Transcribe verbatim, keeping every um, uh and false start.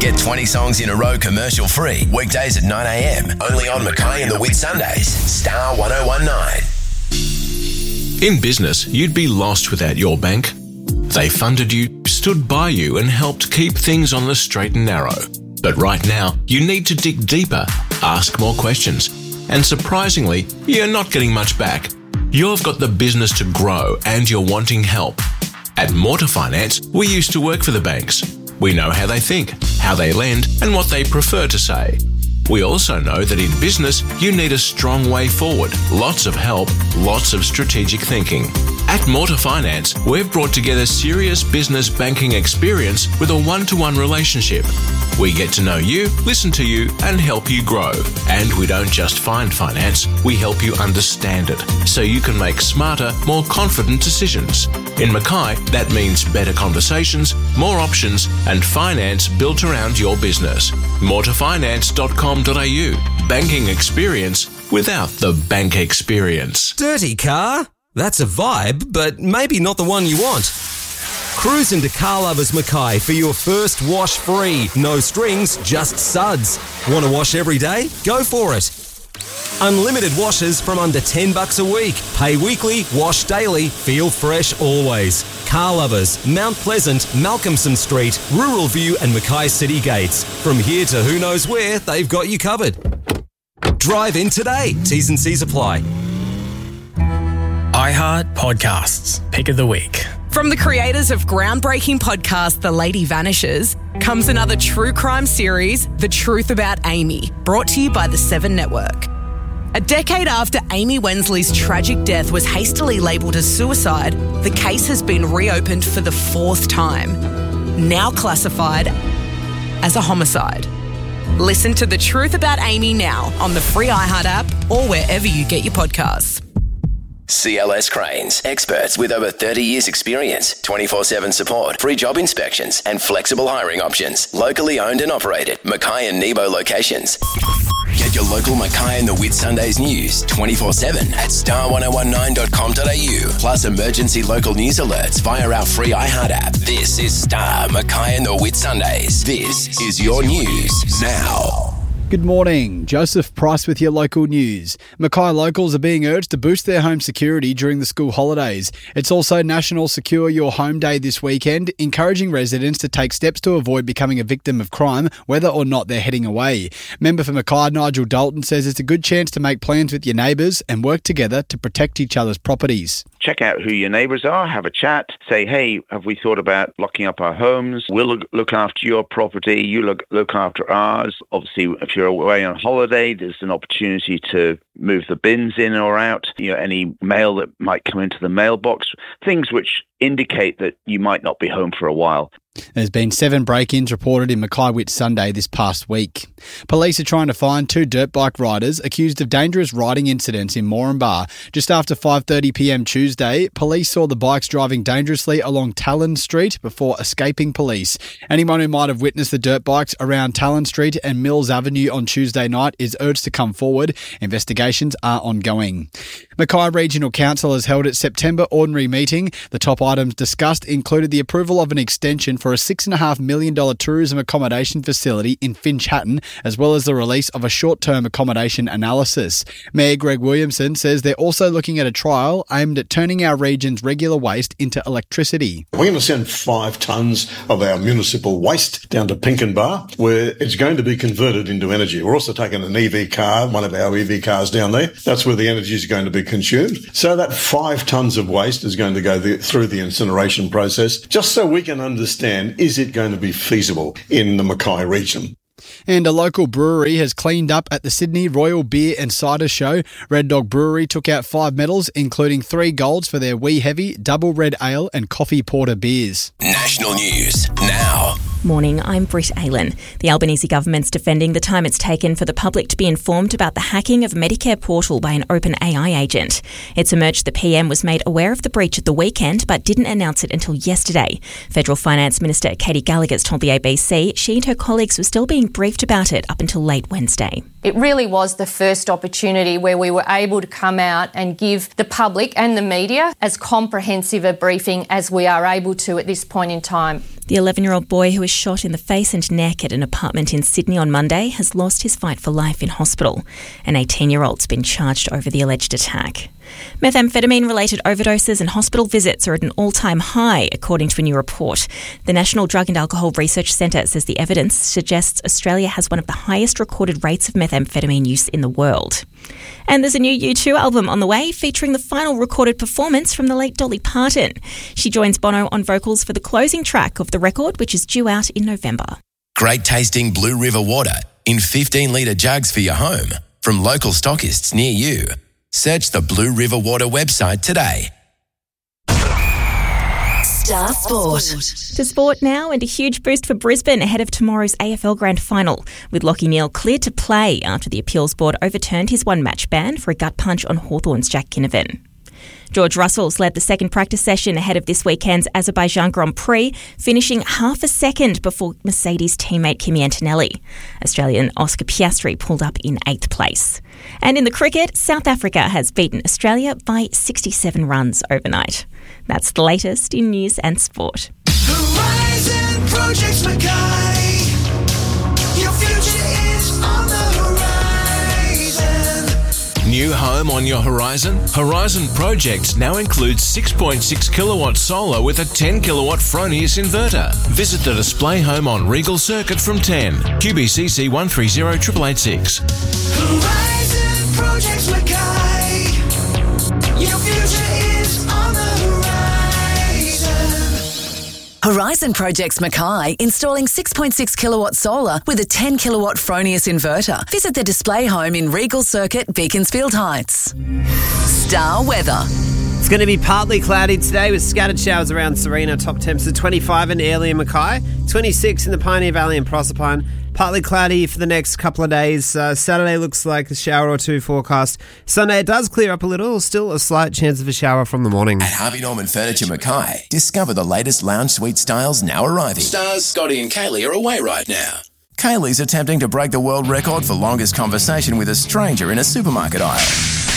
Get twenty songs in a row commercial free. Weekdays at nine a.m. Only on Mackay and the Whitsundays. Star one oh one nine. In business, you'd be lost without your bank. They funded you, stood by you and helped keep things on the straight and narrow. But right now, you need to dig deeper, ask more questions. And surprisingly, you're not getting much back. You've got the business to grow and you're wanting help. At Mortar Finance, we used to work for the banks. We know how they think, how they lend and what they prefer to say. We also know that in business, you need a strong way forward, lots of help, lots of strategic thinking. At Mortar Finance, we've brought together serious business banking experience with a one-to-one relationship. We get to know you, listen to you, and help you grow. And we don't just find finance, we help you understand it, so you can make smarter, more confident decisions. In Mackay, that means better conversations, more options, and finance built around your business. mortar finance dot com dot a u. Banking experience without the bank experience. Dirty car? That's a vibe, but maybe not the one you want. Cruise into Car Lovers Mackay for your first wash free. No strings, just suds. Want to wash every day? Go for it. Unlimited washes from under ten bucks a week. Pay weekly, wash daily, feel fresh always. Car Lovers, Mount Pleasant, Malcolmson Street, Rural View and Mackay City Gates. From here to who knows where, they've got you covered. Drive in today. T's and C's apply. iHeart Podcasts, Pick of the Week. From the creators of groundbreaking podcast The Lady Vanishes comes another true crime series, The Truth About Amy, brought to you by the Seven Network. A decade after Amy Wensley's tragic death was hastily labelled as suicide, the case has been reopened for the fourth time, now classified as a homicide. Listen to The Truth About Amy now on the free iHeart app or wherever you get your podcasts. C L S Cranes, experts with over thirty years experience, twenty-four seven support, free job inspections and flexible hiring options. Locally owned and operated, Mackay and Nebo locations. Get your local Mackay and the Whitsundays news twenty-four seven at star one oh one nine dot com dot a u. Plus emergency local news alerts via our free iHeart app. This is Star Mackay and the Whitsundays. This is your news now. Good morning. Joseph Price with your local news. Mackay locals are being urged to boost their home security during the school holidays. It's also National Secure Your Home Day this weekend, encouraging residents to take steps to avoid becoming a victim of crime, whether or not they're heading away. Member for Mackay, Nigel Dalton, says it's a good chance to make plans with your neighbours and work together to protect each other's properties. Check out who your neighbours are, have a chat, say, hey, have we thought about locking up our homes? We'll look, look after your property, you look, look after ours. Obviously, if you're away on holiday, there's an opportunity to move the bins in or out, you know, any mail that might come into the mailbox, things which indicate that you might not be home for a while. There's been seven break-ins reported in Mackay Whitsunday this past week. Police are trying to find two dirt bike riders accused of dangerous riding incidents in Moranbah. Just after five thirty p m Tuesday, police saw the bikes driving dangerously along Talon Street before escaping police. Anyone who might have witnessed the dirt bikes around Talon Street and Mills Avenue on Tuesday night is urged to come forward. Investigations are ongoing. Mackay Regional Council has held its September ordinary meeting. The top items discussed included the approval of an extension for a six point five million dollars tourism accommodation facility in Finch Hatton, as well as the release of a short-term accommodation analysis. Mayor Greg Williamson says they're also looking at a trial aimed at turning our region's regular waste into electricity. We're going to send five tonnes of our municipal waste down to Pinkenbar, where it's going to be converted into energy. We're also taking an E V car, one of our E V cars down there. That's where the energy is going to be consumed. So that five tonnes of waste is going to go the, through the incineration process, just so we can understand, is it going to be feasible in the Mackay region? And a local brewery has cleaned up at the Sydney Royal Beer and Cider Show. Red Dog Brewery took out five medals, including three golds for their Wee Heavy, Double Red Ale and Coffee Porter beers. National news now. Morning, I'm Britt Aylan. The Albanese government's defending the time it's taken for the public to be informed about the hacking of Medicare portal by an OpenAI agent. It's emerged the P M was made aware of the breach at the weekend but didn't announce it until yesterday. Federal Finance Minister Katie Gallagher's told the A B C she and her colleagues were still being briefed about it up until late Wednesday. It really was the first opportunity where we were able to come out and give the public and the media as comprehensive a briefing as we are able to at this point in time. The eleven-year-old boy who was shot in the face and neck at an apartment in Sydney on Monday has lost his fight for life in hospital. An eighteen-year-old's been charged over the alleged attack. Methamphetamine-related overdoses and hospital visits are at an all-time high, according to a new report. The National Drug and Alcohol Research Centre says the evidence suggests Australia has one of the highest recorded rates of methamphetamine use in the world. And there's a new U two album on the way featuring the final recorded performance from the late Dolly Parton. She joins Bono on vocals for the closing track of the record, which is due out in November. Great tasting Blue River water in fifteen litre jugs for your home from local stockists near you. Search the Blue River Water website today. Star Sport. To sport now, and a huge boost for Brisbane ahead of tomorrow's A F L Grand Final, with Lachie Neale cleared to play after the appeals board overturned his one-match ban for a gut punch on Hawthorn's Jack Kinnivan. George Russell's led the second practice session ahead of this weekend's Azerbaijan Grand Prix, finishing half a second before Mercedes teammate Kimi Antonelli. Australian Oscar Piastri pulled up in eighth place. And in the cricket, South Africa has beaten Australia by sixty-seven runs overnight. That's the latest in news and sport. Horizon Projects Mackay. Your future is on the horizon. New home on your horizon? Horizon Projects now includes six point six kilowatt solar with a ten kilowatt Fronius inverter. Visit the display home on Regal Circuit from ten. Q B C C one three zero eight eight eight six. Horizon Projects Mackay. Your future is on the horizon. Horizon Projects Mackay, installing six point six kilowatt solar with a ten kilowatt Fronius inverter. Visit the display home in Regal Circuit, Beaconsfield Heights. Star weather. It's going to be partly cloudy today with scattered showers around Serena. Top temps are twenty-five in Airlie and Mackay, twenty-six in the Pioneer Valley and Proserpine. Partly cloudy for the next couple of days. Uh, Saturday looks like a shower or two forecast. Sunday it does clear up a little. Still a slight chance of a shower from the morning. At Harvey Norman Furniture Mackay, discover the latest lounge suite styles now arriving. Stars Scotty and Kaylee are away right now. Kaylee's attempting to break the world record for longest conversation with a stranger in a supermarket aisle.